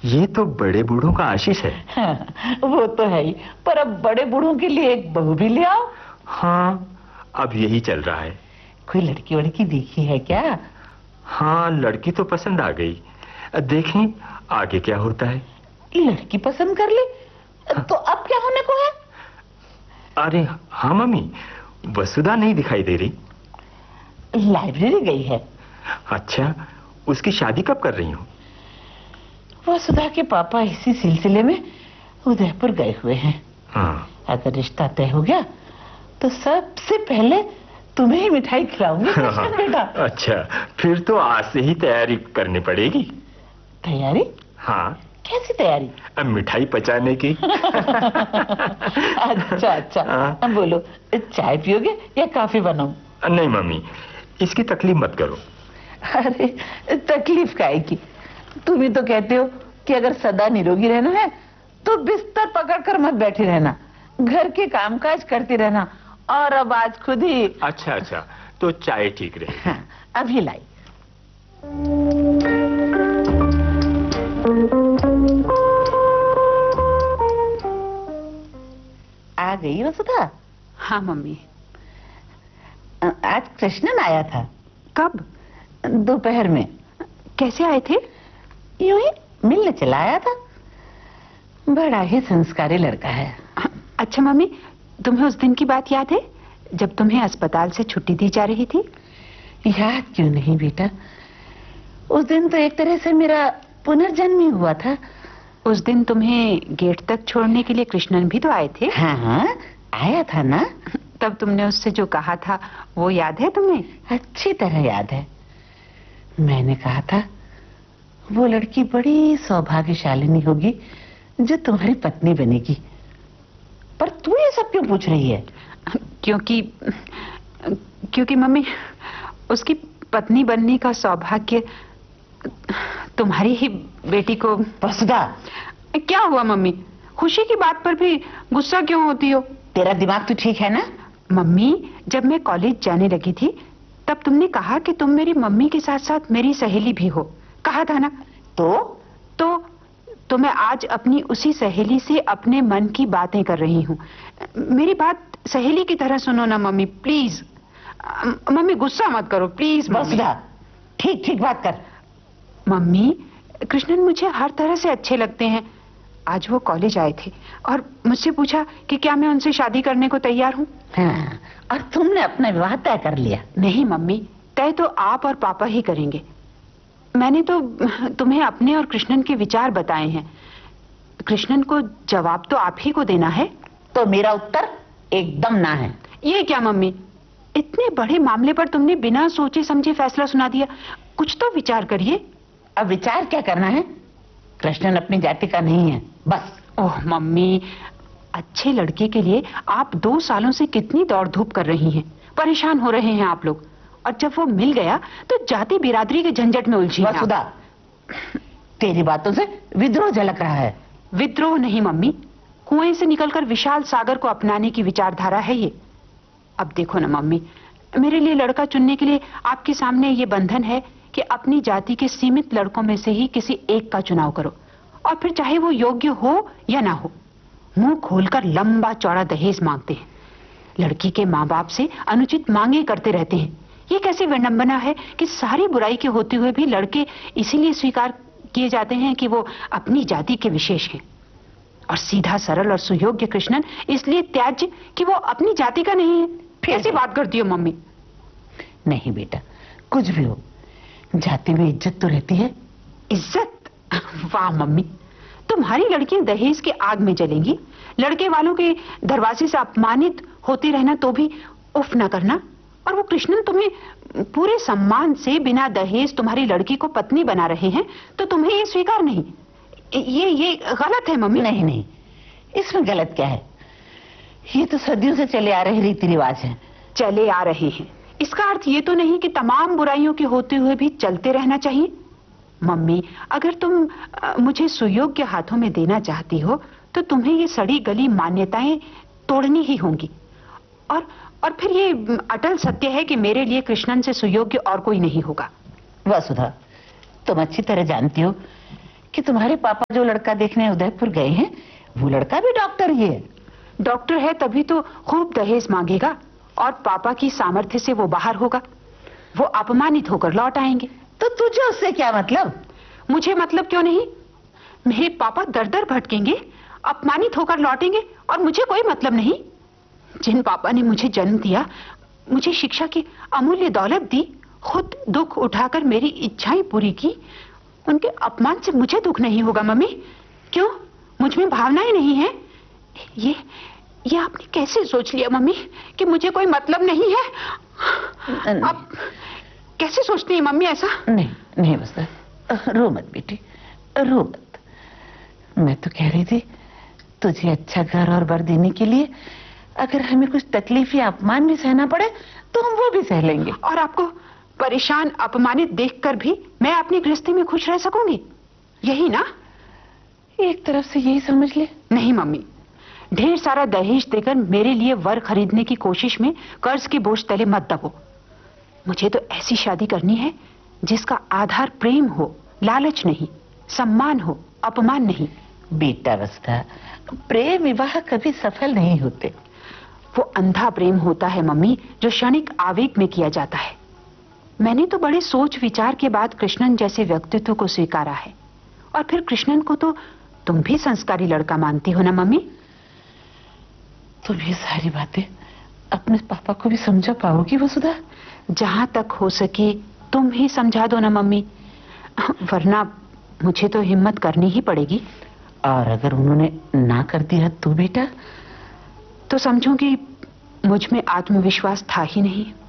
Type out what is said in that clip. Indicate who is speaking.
Speaker 1: ये तो बड़े बूढ़ों का आशीष है।
Speaker 2: हाँ, वो तो है ही, पर अब बड़े बूढ़ों के लिए एक बहू भी ले आओ।
Speaker 1: हाँ, अब यही चल रहा है।
Speaker 2: कोई लड़की वड़की देखी है क्या?
Speaker 1: हाँ, लड़की तो पसंद आ गई। देखें आगे क्या होता है।
Speaker 2: लड़की पसंद कर ले तो अब क्या होने को है?
Speaker 1: अरे हाँ मम्मी, वसुधा नहीं दिखाई दे रही।
Speaker 2: लाइब्रेरी गई है।
Speaker 1: अच्छा, उसकी शादी कब कर रही हो?
Speaker 2: वसुधा के पापा इसी सिलसिले में उदयपुर गए हुए हैं।
Speaker 1: हाँ।
Speaker 2: अगर रिश्ता तय हो गया तो सबसे पहले तुम्हें ही मिठाई खिलाऊंगी बेटा।
Speaker 1: अच्छा, फिर तो आज से ही तैयारी करनी पड़ेगी।
Speaker 2: तैयारी?
Speaker 1: हाँ।
Speaker 2: कैसी तैयारी?
Speaker 1: अब मिठाई पचाने की।
Speaker 2: अच्छा अच्छा। अब बोलो, चाय पियोगे या कॉफी बनाऊं?
Speaker 1: नहीं मम्मी, इसकी तकलीफ मत करो।
Speaker 2: अरे तकलीफ काहे की? तुम ही तो कहते हो कि अगर सदा निरोगी रहना है तो बिस्तर पकड़कर मत बैठी रहना, घर के कामकाज करती रहना। और अब आज खुद ही।
Speaker 1: अच्छा अच्छा, तो चाय ठीक रहे।
Speaker 2: हाँ, अभी लाई। आ गई वसुधा?
Speaker 3: हाँ मम्मी।
Speaker 2: आज कृष्णन आया था।
Speaker 3: कब?
Speaker 2: दोपहर में।
Speaker 3: कैसे आए थे?
Speaker 2: यूं ही मिलने चला आया था। बड़ा ही संस्कारी लड़का है।
Speaker 3: अच्छा मम्मी, तुम्हें उस दिन की बात याद है जब तुम्हें अस्पताल से छुट्टी दी जा रही थी?
Speaker 2: याद क्यों नहीं बेटा, उस दिन तो एक तरह से मेरा पुनर्जन्म ही हुआ था।
Speaker 3: उस दिन तुम्हें गेट तक छोड़ने के लिए कृष्णन भी तो आए थे।
Speaker 2: हाँ हाँ, आया था ना।
Speaker 3: तब तुमने उससे जो कहा था वो याद है तुम्हें?
Speaker 2: अच्छी तरह याद है। मैंने कहा था वो लड़की बड़ी सौभाग्यशालिनी होगी जो तुम्हारी पत्नी बनेगी। पर तू ये सब क्यों पूछ रही है?
Speaker 3: क्योंकि मम्मी, उसकी पत्नी बनने का सौभाग्य तुम्हारी ही बेटी को।
Speaker 2: वसुधा,
Speaker 3: क्या हुआ मम्मी? खुशी की बात पर भी गुस्सा क्यों होती हो?
Speaker 2: तेरा दिमाग तो ठीक है ना?
Speaker 3: मम्मी, जब मैं कॉलेज जाने लगी थी तब तुमने कहा कि तुम मेरी मम्मी के साथ साथ मेरी सहेली भी हो, कहा था ना? तो मैं आज अपनी उसी सहेली से अपने मन की बातें कर रही हूँ। मेरी बात सहेली की तरह सुनो ना मम्मी, प्लीज। मम्मी गुस्सा मत करो प्लीज।
Speaker 2: वसुधा, ठीक ठीक बात कर।
Speaker 3: मम्मी, कृष्णन मुझे हर तरह से अच्छे लगते हैं। आज वो कॉलेज आए थे और मुझसे पूछा कि क्या मैं उनसे शादी करने को तैयार हूँ।
Speaker 2: हाँ, और तुमने अपना विवाह तय कर लिया?
Speaker 3: नहीं मम्मी, तय तो आप और पापा ही करेंगे। मैंने तो तुम्हें अपने और कृष्णन के विचार बताए हैं। कृष्णन को जवाब तो आप ही को देना है।
Speaker 2: तो मेरा उत्तर एकदम ना है।
Speaker 3: ये क्या मम्मी, इतने बड़े मामले पर तुमने बिना सोचे समझे फैसला सुना दिया। कुछ तो विचार करिए।
Speaker 2: अब विचार क्या करना है? कृष्णन अपनी जाति का नहीं है, बस।
Speaker 3: ओह मम्मी, अच्छे लड़के के लिए आप 2 सालों से कितनी दौड़ धूप कर रही हैं, परेशान हो रहे हैं आप लोग, और जब वो मिल गया तो जाति बिरादरी के झंझट में उलझी।
Speaker 2: वसुधा, तेरी बातों से विद्रोह झलक रहा है।
Speaker 3: विद्रोह नहीं मम्मी, कुएं से निकलकर विशाल सागर को अपनाने की विचारधारा है ये। अब देखो ना मम्मी, मेरे लिए लड़का चुनने के लिए आपके सामने ये बंधन है कि अपनी जाति के सीमित लड़कों में से ही किसी एक का चुनाव करो, और फिर चाहे वो योग्य हो या ना हो, मुंह खोलकर लंबा चौड़ा दहेज मांगते हैं। लड़की के माँ बाप से अनुचित मांगे करते रहते हैं। ये कैसी विडंबना है कि सारी बुराई के होते हुए भी लड़के इसीलिए स्वीकार किए जाते हैं कि वो अपनी जाति के विशेष हैं, और सीधा सरल और सुयोग्य कृष्णन इसलिए त्याज्य कि वो अपनी जाति का नहीं है। कैसी बात करती हो मम्मी?
Speaker 2: नहीं बेटा, कुछ भी हो, जाति में इज्जत तो रहती है।
Speaker 3: इज्जत? वाह मम्मी, तुम्हारी लड़कियां दहेज की आग में जलेंगी, लड़के वालों के दरवाजे से अपमानित होते रहना तो भी उफ न करना, और वो कृष्णन तुम्हें पूरे सम्मान से बिना दहेज तुम्हारी लड़की को पत्नी बना रहे हैं, तो तुम्हें ये स्वीकार नहीं? ये गलत है मम्मी।
Speaker 2: नहीं नहीं, इसमें गलत क्या है? ये तो सदियों से चले आ रहे रीति रिवाज हैं।
Speaker 3: चले आ रहे हैं, इसका अर्थ ये तो नहीं कि तमाम बुराइयों के होते हुए भी चलते रहना चाहिए। मम्मी, अगर तुम मुझे सुयोग्य हाथों में देना चाहती हो तो तुम्हें ये सड़ी गली मान्यताएं तोड़नी ही होंगी, और फिर ये अटल सत्य है कि मेरे लिए कृष्णन से सुयोग्य और कोई नहीं होगा।
Speaker 2: वसुधा, तुम अच्छी तरह जानती हो कि तुम्हारे पापा जो लड़का देखने उदयपुर गए हैं वो लड़का भी डॉक्टर ही है।
Speaker 3: डॉक्टर है तभी तो खूब दहेज मांगेगा और पापा की सामर्थ्य से वो बाहर होगा। वो अपमानित होकर लौट आएंगे।
Speaker 2: तो तुझे उससे क्या मतलब?
Speaker 3: मुझे मतलब क्यों नहीं? मेरे पापा दर दर भटकेंगे, अपमानित होकर लौटेंगे और मुझे कोई मतलब नहीं। जिन पापा ने मुझे जन्म दिया, मुझे शिक्षा की अमूल्य दौलत दी, खुद दुख उठाकर मेरी इच्छाएं पूरी की, उनके अपमान से मुझे दुख नहीं होगा मम्मी? क्यों? मुझ में भावनाएं नहीं है? ये आपने कैसे सोच लिया मम्मी कि मुझे कोई मतलब नहीं है? आप कैसे सोचती हैं मम्मी ऐसा?
Speaker 2: नहीं बस रो मत बेटी, रो मत। मैं तो कह रही थी तुझे अच्छा घर और बर देने के लिए अगर हमें कुछ तकलीफ या अपमान भी सहना पड़े तो हम वो भी सह लेंगे।
Speaker 3: और आपको परेशान अपमानित देखकर भी मैं अपनी गृहस्थी में खुश रह सकूंगी, यही ना?
Speaker 2: एक तरफ से यही समझ ले।
Speaker 3: नहीं मम्मी, ढेर सारा दहेज देकर मेरे लिए वर खरीदने की कोशिश में कर्ज के बोझ तले मत दबो। मुझे तो ऐसी शादी करनी है जिसका आधार प्रेम हो, लालच नहीं, सम्मान हो, अपमान नहीं।
Speaker 2: बेटा वसुधा, प्रेम विवाह कभी सफल नहीं होते।
Speaker 3: वो अंधा प्रेम होता है मम्मी, जो क्षणिक आवेग में किया जाता है। मैंने तो बड़े सोच विचार के बाद कृष्णन जैसे व्यक्तित्व को स्वीकारा है। और फिर कृष्णन को तो तुम भी संस्कारी लड़का मानती हो ना मम्मी?
Speaker 2: तुम ये सारी बातें अपने पापा को भी समझा पाओगी वसुधा?
Speaker 3: जहां तक हो सके तुम ही समझा दो ना मम्मी, वरना मुझे तो हिम्मत करनी ही पड़ेगी।
Speaker 2: और अगर उन्होंने ना कर दिया तो बेटा?
Speaker 3: तो समझूंगी मुझ में आत्मविश्वास था ही नहीं।